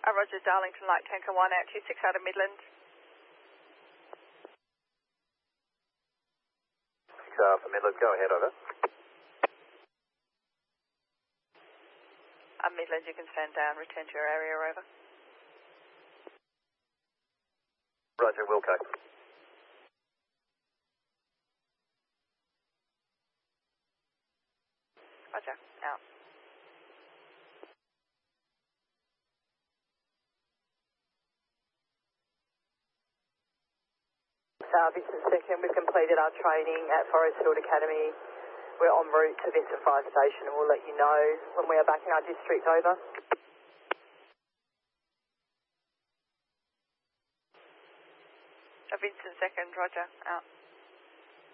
Roger, Darlington Light Tanker 1 out 26 out of Midland. 6 Alpha Midland, go ahead, over. Midland, you can stand down, return to your area, over. Roger, Wilco. Roger, out. Vincent Second, we've completed our training at Forest Field Academy. We're en route to Vincent Fire Station and we'll let you know when we are back in our district, over. Vincent Second, Roger, out.